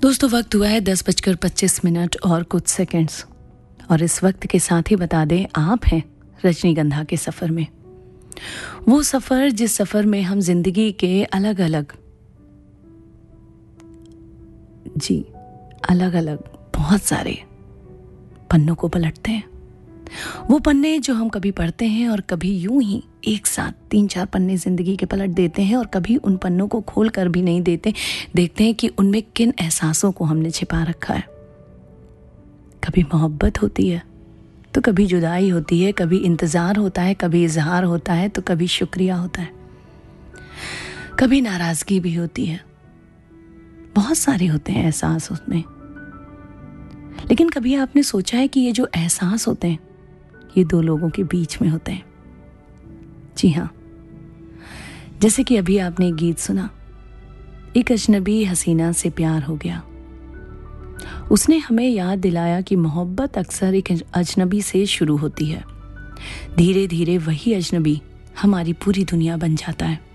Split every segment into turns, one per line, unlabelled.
दोस्तों वक्त हुआ है 10:25 और कुछ सेकंड्स। और इस वक्त के साथ ही बता दें, आप हैं रजनीगंधा के सफ़र में। वो सफ़र जिस सफ़र में हम जिंदगी के अलग अलग बहुत सारे पन्नों को पलटते हैं। वो पन्ने जो हम कभी पढ़ते हैं और कभी यूं ही एक साथ 3-4 पन्ने जिंदगी के पलट देते हैं, और कभी उन पन्नों को खोल कर भी नहीं देते। देखते हैं कि उनमें किन एहसासों को हमने छिपा रखा है। कभी मोहब्बत होती है तो कभी जुदाई होती है, कभी इंतज़ार होता है, कभी इजहार होता है, तो कभी शुक्रिया होता है, कभी नाराज़गी भी होती है। बहुत सारे होते हैं एहसास उसमें। लेकिन कभी आपने सोचा है कि ये जो एहसास होते हैं ये 2 लोगों के बीच में होते हैं? जी हाँ, जैसे कि अभी आपने एक गीत सुना, एक अजनबी हसीना से प्यार हो गया। उसने हमें याद दिलाया कि मोहब्बत अक्सर एक अजनबी से शुरू होती है। धीरे धीरे वही अजनबी हमारी पूरी दुनिया बन जाता है।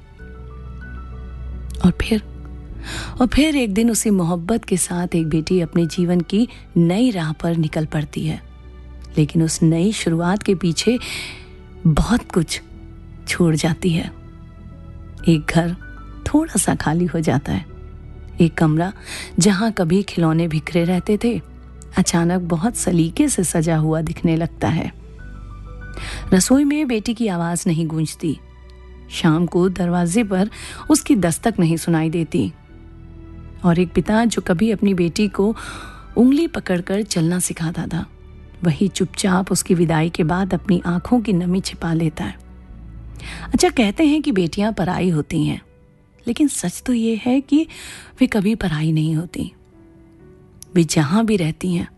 और फिर एक दिन उसी मोहब्बत के साथ एक बेटी अपने जीवन की नई राह पर निकल पड़ती है। लेकिन उस नई शुरुआत के पीछे बहुत कुछ छोड़ जाती है। एक घर थोड़ा सा खाली हो जाता है। एक कमरा जहां कभी खिलौने बिखरे रहते थे, अचानक बहुत सलीके से सजा हुआ दिखने लगता है। रसोई में बेटी की आवाज नहीं गूंजती। शाम को दरवाजे पर उसकी दस्तक नहीं सुनाई देती। और एक पिता जो कभी अपनी बेटी को उंगली पकड़कर चलना सिखाता था, वही चुपचाप उसकी विदाई के बाद अपनी आंखों की नमी छिपा लेता है। अच्छा, कहते हैं कि बेटियां पराई होती हैं, लेकिन सच तो ये है कि वे कभी पराई नहीं होती। वे जहां भी रहती हैं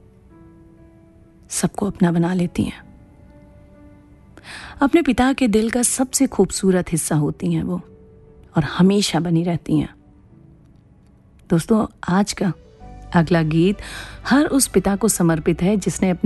सबको अपना बना लेती हैं। अपने पिता के दिल का सबसे खूबसूरत हिस्सा होती हैं वो, और हमेशा बनी रहती हैं। दोस्तों, आज का अगला गीत हर उस पिता को समर्पित है जिसने अपने